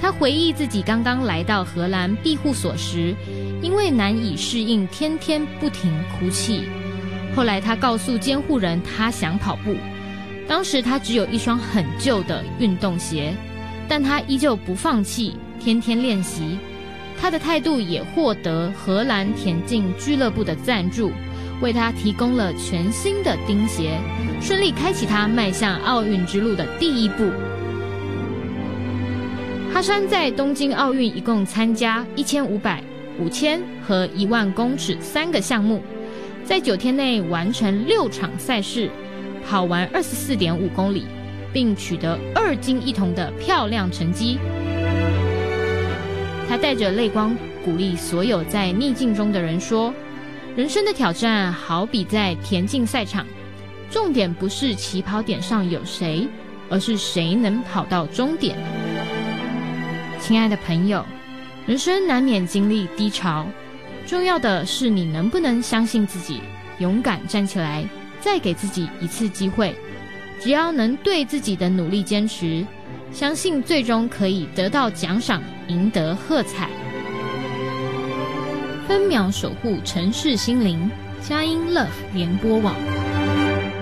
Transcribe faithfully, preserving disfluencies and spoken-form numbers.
他回忆自己刚刚来到荷兰庇护所时，因为难以适应，天天不停哭泣。后来他告诉监护人他想跑步，当时他只有一双很旧的运动鞋，但他依旧不放弃，天天练习。他的态度也获得荷兰田径俱乐部的赞助，为他提供了全新的钉鞋，顺利开启他迈向奥运之路的第一步。哈山在东京奥运一共参加一千五百、五千和一万公尺三个项目，在九天内完成六场赛事，跑完二十四点五公里，并取得二金一铜的漂亮成绩。他带着泪光鼓励所有在逆境中的人说，人生的挑战好比在田径赛场，重点不是起跑点上有谁，而是谁能跑到终点。亲爱的朋友，人生难免经历低潮，重要的是你能不能相信自己，勇敢站起来，再给自己一次机会。只要能对自己的努力坚持，相信最终可以得到奖赏，赢得喝彩。分秒守护城市心灵，佳音 Love 联播网。